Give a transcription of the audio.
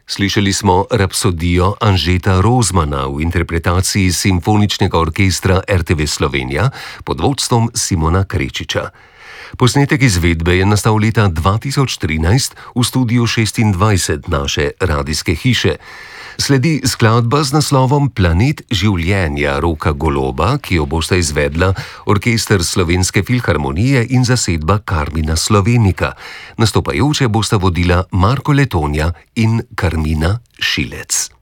Slišali smo rapsodijo Anžeta Rozmana v interpretaciji Simfoničnega orkestra RTV Slovenija pod vodstvom Simona Krečiča. Posnetek izvedbe je nastal leta 2013 v studiu 26 naše radijske hiše. Sledi skladba z naslovom Planet življenja Roka Goloba, ki jo bosta izvedla Orkester Slovenske filharmonije in zasedba Karmina Slovenika. Nastopajoče bosta vodila Marko Letonja in Karmina Šilec.